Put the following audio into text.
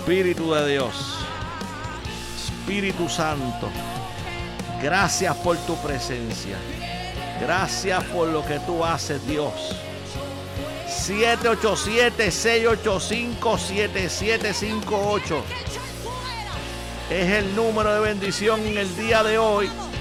Espíritu de Dios, Espíritu Santo, gracias por tu presencia. Gracias por lo que tú haces, Dios. 787-685-7758 es el número de bendición en el día de hoy.